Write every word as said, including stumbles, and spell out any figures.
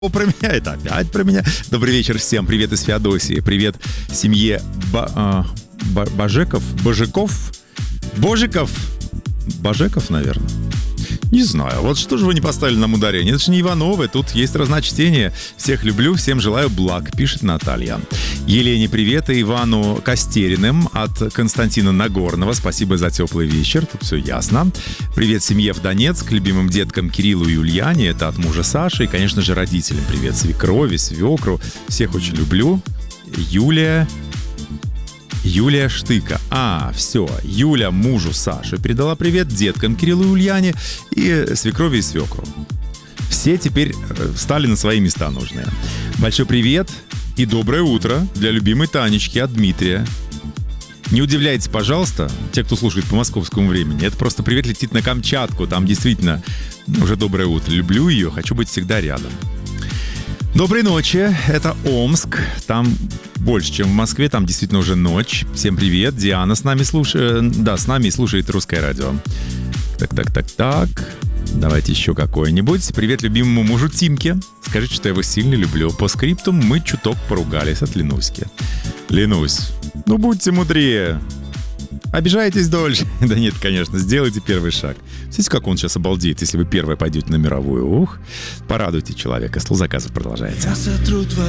Про меня, это опять про меня. Добрый вечер всем. Привет из Феодосии. Привет семье Ба- а, Ба- Бажеков. Бажеков? Божиков? Бажеков, наверное. Не знаю. Вот что же вы не поставили нам ударение? Это же не Ивановы, тут есть разночтение. Всех люблю, всем желаю благ, пишет Наталья. Елене привет, и Ивану Костериным от Константина Нагорного. Спасибо за теплый вечер, тут все ясно. Привет семье в Донецк, любимым деткам Кириллу и Ульяне, это от мужа Саши. И, конечно же, родителям привет, свекрови, свекру. Всех очень люблю. Юлия... Юлия Штыка. А, все. Юля мужу Саши передала привет деткам Кириллу и Ульяне и свекрови и свекру. Все теперь встали на свои места нужные. Большой привет и доброе утро для любимой Танечки от Дмитрия. Не удивляйтесь, пожалуйста, те, кто слушает по московскому времени. Это просто привет летит на Камчатку. Там действительно уже доброе утро. Люблю ее, хочу быть всегда рядом. Доброй ночи, это Омск, там больше, чем в Москве, там действительно уже ночь. Всем привет, Диана с нами слушает, да, с нами слушает русское радио. Так, так, так, так, давайте еще какой-нибудь. Привет любимому мужу Тимке, скажите, что я его сильно люблю. По скрипту мы чуток поругались от Ленуськи. Ленусь, ну будьте мудрее. Обижаетесь дольше? Да нет, конечно, сделайте первый шаг. Смотрите, как он сейчас обалдеет, если вы первая пойдете на мировую. Ух, порадуйте человека. Стол заказов продолжается.